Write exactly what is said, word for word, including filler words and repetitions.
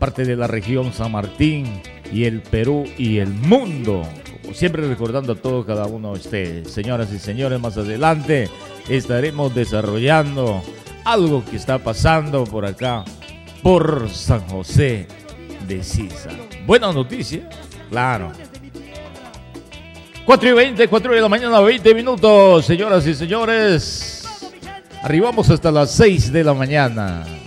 parte de la región San Martín y el Perú y el mundo. Como siempre, recordando a todo cada uno de ustedes. Señoras y señores, más adelante estaremos desarrollando algo que está pasando por acá, por San José de Sisa. Buena noticia, claro. cuatro y veinte, cuatro de la mañana, veinte minutos. Señoras y señores, arribamos hasta las seis de la mañana.